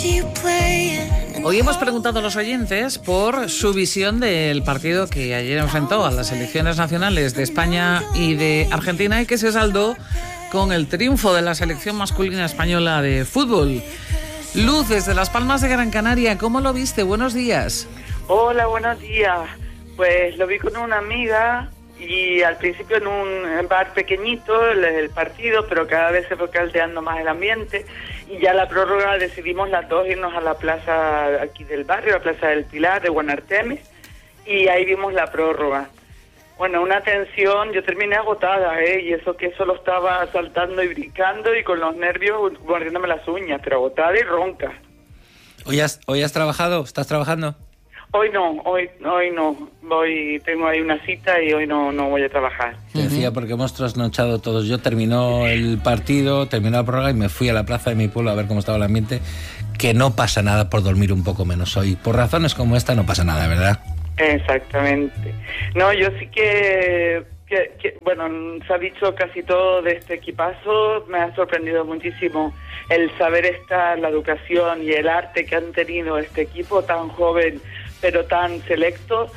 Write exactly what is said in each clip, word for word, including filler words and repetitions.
Hoy hemos preguntado a los oyentes por su visión del partido que ayer enfrentó a las selecciones nacionales de España y de Argentina y que se saldó con el triunfo de la selección masculina española de fútbol. Luz, desde Las Palmas de Gran Canaria, ¿cómo lo viste? Buenos días. Hola, buenos días. Pues lo vi con una amiga y al principio en un bar pequeñito el, el partido, pero cada vez se fue caldeando más el ambiente y ya la prórroga decidimos las dos irnos a la plaza aquí del barrio, la Plaza del Pilar de Guanartemes, y ahí vimos la prórroga. Bueno, una tensión, yo terminé agotada, ¿eh? Y eso que solo estaba saltando y brincando y con los nervios mordiéndome las uñas, pero agotada y ronca. ¿Hoy has, hoy has trabajado? ¿Estás trabajando? Hoy no, hoy hoy no. Voy, tengo ahí una cita y hoy no, no voy a trabajar. Te decía porque hemos trasnochado todos. Yo terminó el partido, terminó la prórroga y me fui a la plaza de mi pueblo a ver cómo estaba el ambiente. Que no pasa nada por dormir un poco menos hoy. Por razones como esta no pasa nada, ¿verdad? Exactamente. No, yo sí que, que, que, bueno, se ha dicho casi todo de este equipazo. Me ha sorprendido muchísimo el saber estar, la educación y el arte que han tenido este equipo tan joven, pero tan selecto.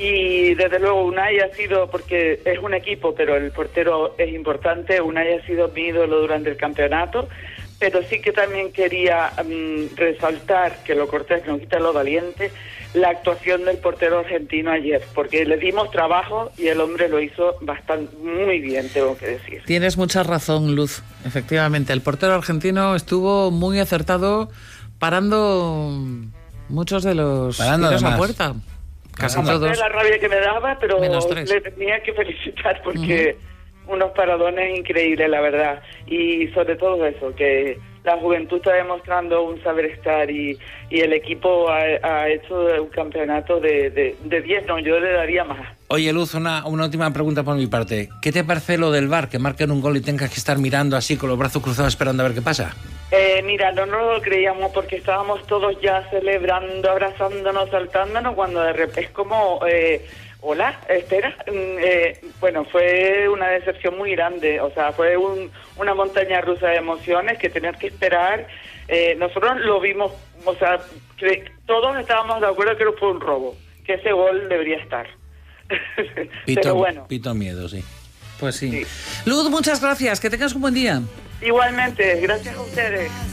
Y desde luego Unai ha sido, porque es un equipo, pero el portero es importante, Unai ha sido mi ídolo durante el campeonato. Pero sí que también quería um, resaltar, que lo cortés no quita lo valiente, la actuación del portero argentino ayer, porque le dimos trabajo y el hombre lo hizo bastante muy bien, tengo que decir. Tienes mucha razón, Luz. Efectivamente, el portero argentino estuvo muy acertado parando muchos de los tiros a puerta. Casi Aparte todos. de la rabia que me daba, pero le tenía que felicitar porque... Uh-huh. Unos paradones increíbles, la verdad, y sobre todo eso, que la juventud está demostrando un saber estar y, y el equipo ha, ha hecho un campeonato de, de, de diez, no, yo le daría más. Oye, Luz, una, una última pregunta por mi parte. ¿Qué te parece lo del V A R, que marquen un gol y tengas que estar mirando así con los brazos cruzados esperando a ver qué pasa? Eh, mira, no nos lo creíamos porque estábamos todos ya celebrando, abrazándonos, saltándonos, cuando de repente es como... Eh, Hola, espera. Eh, bueno, fue una decepción muy grande. O sea, fue un, una montaña rusa de emociones que tener que esperar. Eh, nosotros lo vimos, o sea, que todos estábamos de acuerdo que fue un robo, que ese gol debería estar. Pito, Pero bueno. Pito miedo, sí. Pues sí. sí. Luz, muchas gracias. Que tengas un buen día. Igualmente, gracias a ustedes.